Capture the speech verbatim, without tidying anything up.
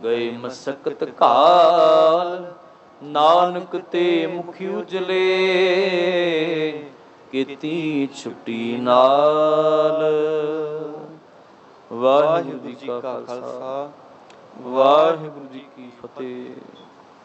ਗਏ ਮਸਕਤ ਕਾਲ, ਨਾਨਕ ਤੇ ਮੁਖ ਉਜਲੇ, ਕੀਤੀ ਛੁੱਟੀ ਨਾਲ। ਵਾਹਿਗੁਰੂ ਜੀ ਕਾ ਖਾਲਸਾ, ਵਾਹਿਗੁਰੂ ਜੀ ਕੀ ਫਤਿਹ।